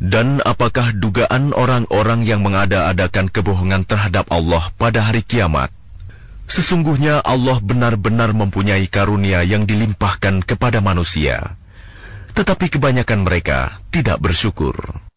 Dan apakah dugaan orang-orang yang mengada-adakan kebohongan terhadap Allah pada hari kiamat? Sesungguhnya Allah benar-benar mempunyai karunia yang dilimpahkan kepada manusia, tetapi kebanyakan mereka tidak bersyukur.